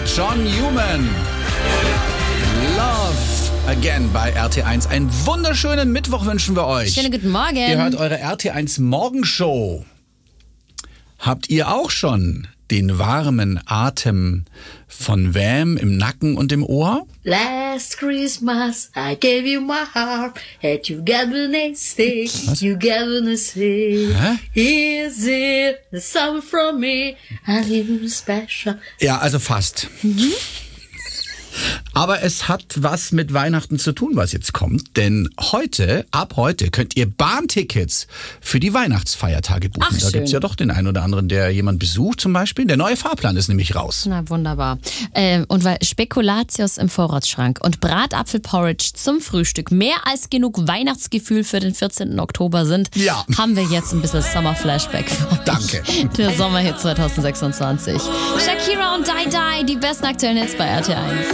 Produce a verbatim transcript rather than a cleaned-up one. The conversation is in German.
John Newman. Love Again bei R T eins. Einen wunderschönen Mittwoch wünschen wir euch. Schönen guten Morgen. Ihr hört eure R T eins Morgenshow. Habt ihr auch schon den warmen Atem von Wham im Nacken und im Ohr? Last Christmas I gave you my heart, had you given a stick, you given a stick. Hä? Is it the summer from me? I give you special. Ja, also fast. Aber es hat was mit Weihnachten zu tun, was jetzt kommt. Denn heute, ab heute, könnt ihr Bahntickets für die Weihnachtsfeiertage buchen. Ach, da schön. gibt's ja doch den einen oder anderen, der jemand besucht zum Beispiel. Der neue Fahrplan ist nämlich raus. Na, wunderbar. Ähm, und weil Spekulatius im Vorratsschrank und Bratapfelporridge zum Frühstück mehr als genug Weihnachtsgefühl für den vierzehnten Oktober sind, Ja. haben wir jetzt ein bisschen Sommer-Flashback für euch. Danke. Der Sommerhit zwanzig sechsundzwanzig. Shakira und Die Die, die besten aktuellen Hits bei R T eins.